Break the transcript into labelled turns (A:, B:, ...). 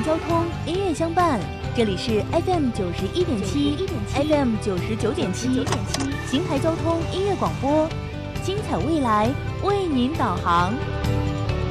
A: 交通，音乐相伴。这里是 FM 91.7 FM 99.7邢台交通音乐广播，精彩未来为您导航。